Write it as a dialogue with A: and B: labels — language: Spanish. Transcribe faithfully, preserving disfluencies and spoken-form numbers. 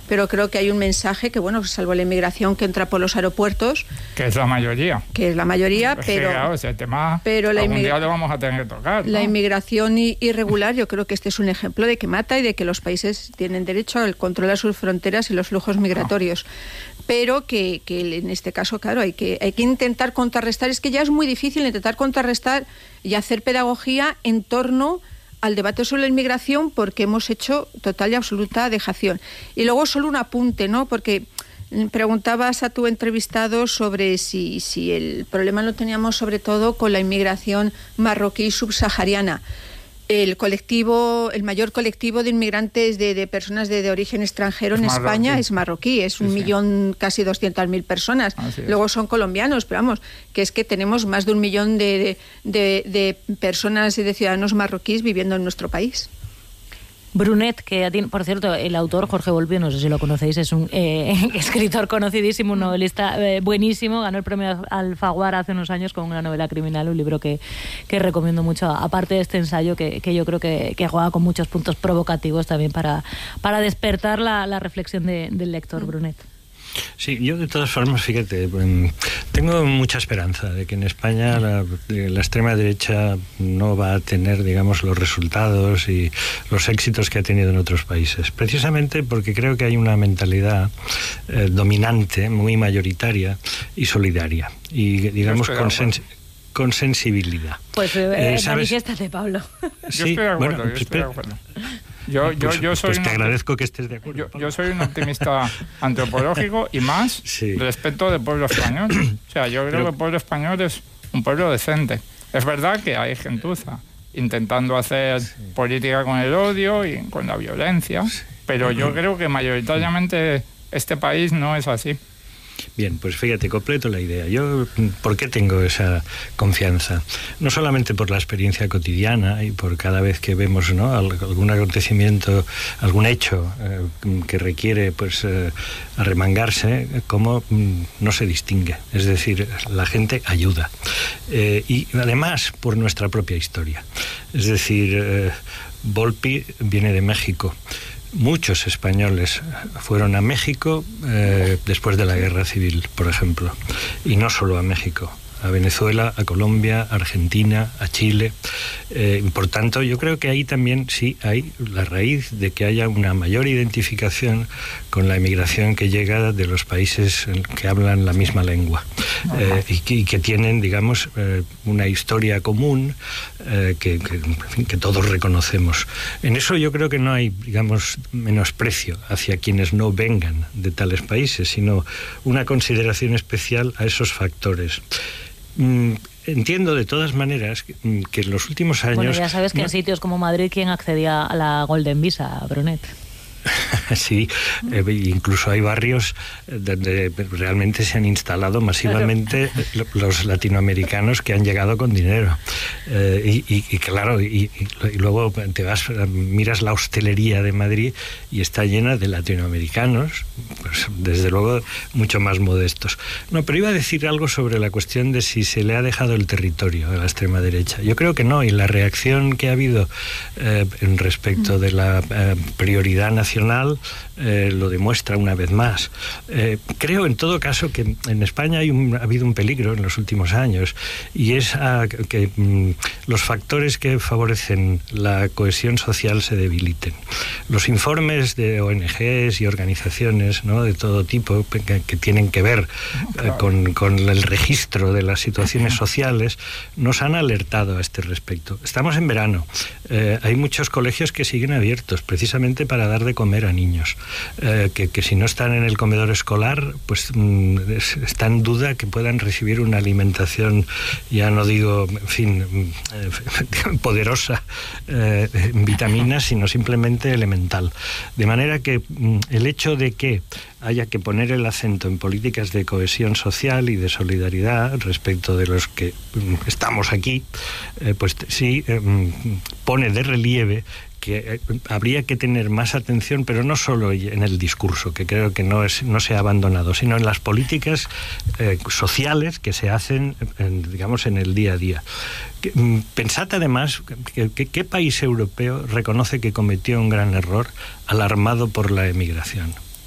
A: pero creo que hay un mensaje que, bueno, salvo la inmigración que entra por los aeropuertos,
B: que es la mayoría,
A: que es la mayoría,
B: es
A: pero,
B: que, claro, ese tema
A: pero la
B: algún día lo vamos a tener que tocar, ¿no?
A: La inmigración irregular, yo creo que este es un ejemplo de que mata y de que los países tienen derecho al controlar sus fronteras y los flujos migratorios. No. Pero que, que en este caso, claro, hay que, hay que intentar contrarrestar. Es que ya es muy difícil intentar contrarrestar y hacer pedagogía en torno al debate sobre la inmigración, porque hemos hecho total y absoluta dejación. Y luego solo un apunte, ¿no? Porque preguntabas a tu entrevistado sobre si, si el problema lo teníamos sobre todo con la inmigración marroquí subsahariana. El colectivo, el mayor colectivo de inmigrantes de, de personas de, de origen extranjero es en marroquí. España es marroquí, es sí, un sí. millón, casi doscientas mil personas. Luego son colombianos, pero vamos, que es que tenemos más de un millón de, de, de, de personas y de ciudadanos marroquíes viviendo en nuestro país.
C: Brunet, que por cierto, el autor Jorge Volpi, no sé si lo conocéis, es un eh, escritor conocidísimo, un novelista eh, buenísimo, ganó el premio Alfaguara hace unos años con una novela criminal, un libro que, que recomiendo mucho, aparte de este ensayo que, que yo creo que, que juega con muchos puntos provocativos también para, para despertar la, la reflexión de, del lector. Mm. Brunet.
D: Sí, yo de todas formas, fíjate, tengo mucha esperanza de que en España la, la extrema derecha no va a tener, digamos, los resultados y los éxitos que ha tenido en otros países, precisamente porque creo que hay una mentalidad eh, dominante, muy mayoritaria y solidaria, y digamos con, sens con sensibilidad.
C: Pues eh, eh, manifiéstate, Pablo.
B: Sí, yo estoy de acuerdo, bueno, yo estoy de acuerdo. Yo, yo,
D: pues,
B: yo soy
D: pues te
B: un,
D: agradezco que estés de acuerdo.
B: Yo, yo soy un optimista antropológico y más sí. respecto del pueblo español. O sea, yo creo Pero... que el pueblo español es un pueblo decente. Es verdad que hay gentuza intentando hacer sí. política con el odio y con la violencia, sí. pero yo creo que mayoritariamente este país no es así.
D: Bien, pues fíjate, completo la idea. Yo, ¿por qué tengo esa confianza? No solamente por la experiencia cotidiana y por cada vez que vemos, ¿no?, algún acontecimiento, algún hecho eh, que requiere, pues, eh, arremangarse, como mm, no se distingue. Es decir, la gente ayuda. Eh, y además por nuestra propia historia. Es decir, eh, Volpi viene de México. Muchos españoles fueron a México eh, después de la Guerra Civil, por ejemplo, y no solo a México, a Venezuela, a Colombia, a Argentina, a Chile. Eh, por tanto, yo creo que ahí también sí hay la raíz de que haya una mayor identificación con la inmigración que llega de los países que hablan la misma lengua eh, y, que, y que tienen, digamos, eh, una historia común eh, que, que, en fin, que todos reconocemos. En eso yo creo que no hay, digamos, menosprecio hacia quienes no vengan de tales países, sino una consideración especial a esos factores. Mm, entiendo de todas maneras que, que en los últimos años...
C: Bueno, ya sabes que no... en sitios como Madrid, ¿quién accedía a la Golden Visa, Brunet?
D: Sí, eh, incluso hay barrios donde realmente se han instalado masivamente claro. los latinoamericanos que han llegado con dinero. Eh, y, y, y claro, y, y luego te vas, miras la hostelería de Madrid y está llena de latinoamericanos, pues desde luego mucho más modestos. No, pero iba a decir algo sobre la cuestión de si se le ha dejado el territorio a la extrema derecha. Yo creo que no, y la reacción que ha habido eh, en respecto de la eh, prioridad nacional Eh, lo demuestra una vez más. Eh, creo en todo caso que en España hay un, ha habido un peligro en los últimos años y es a, que mm, los factores que favorecen la cohesión social se debiliten. Los informes de O N Ges y organizaciones, ¿no?, de todo tipo que, que tienen que ver eh, con, con el registro de las situaciones sociales nos han alertado a este respecto. Estamos en verano. Eh, hay muchos colegios que siguen abiertos precisamente para dar de comer a niños. Eh, que, que si no están en el comedor escolar, pues mm, es, está en duda que puedan recibir una alimentación, ya no digo, en fin, eh, poderosa eh, en vitaminas, sino simplemente elemental. De manera que mm, el hecho de que haya que poner el acento en políticas de cohesión social y de solidaridad respecto de los que mm, estamos aquí, eh, pues sí eh, pone de relieve que habría que tener más atención, pero no solo en el discurso, que creo que no es no se ha abandonado, sino en las políticas eh, sociales que se hacen, en, digamos, en el día a día. Que, pensad además que, que qué país europeo reconoce que cometió un gran error alarmado por la emigración.